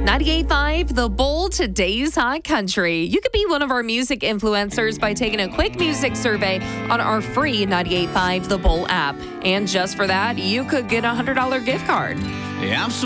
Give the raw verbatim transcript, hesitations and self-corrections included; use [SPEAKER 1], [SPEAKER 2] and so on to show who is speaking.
[SPEAKER 1] ninety-eight point five The Bull, today's hot country. You could be one of our music influencers by taking a quick music survey on our free ninety-eight point five The Bull app. And just for that, you could get a one hundred dollars gift card.
[SPEAKER 2] Yeah, I'm so